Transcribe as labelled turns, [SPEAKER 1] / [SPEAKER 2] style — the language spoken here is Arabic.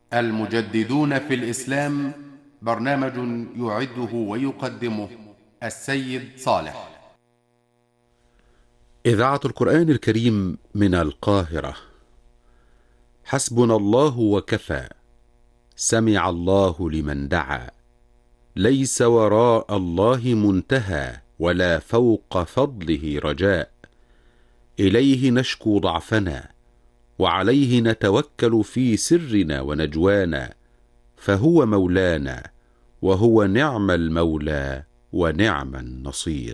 [SPEAKER 1] المجددون في الإسلام، برنامج يعده ويقدمه السيد صالح.
[SPEAKER 2] إذاعة القرآن الكريم من القاهرة. حسبنا الله وكفى. سمع الله لمن دعا. ليس وراء الله منتهى، ولا فوق فضله رجاء. إليه نشكو ضعفنا، وعليه نتوكل في سرنا ونجوانا. فهو مولانا، وهو نعم المولى ونعم النصير.